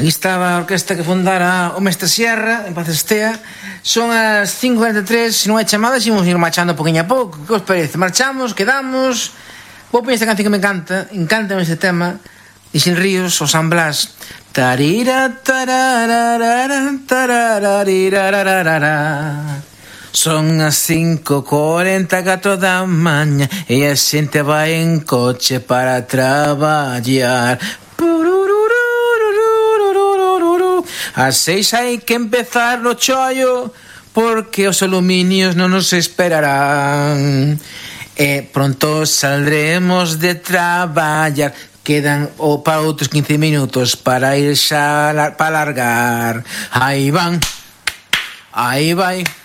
Aquí estaba a orquesta que fundara o Mestre Sierra, en Paz estea. Son as 5:43, se non hai chamadas, imos ir marchando poquinho a pouco. Que os parece? Marchamos, quedamos. Vou poñer esta canción que me encanta este tema. Dixen Ríos, o San Blas. Tarira, tararara, tarararirararara. Son as 5:44 da maña e a xente vai en coche para traballar. Ás 6 hai que empezar no chollo porque os aluminios non nos esperarán. E pronto saldremos de traballar. Quedan para outros 15 minutos para ir xa para largar. Aí van, aí vai.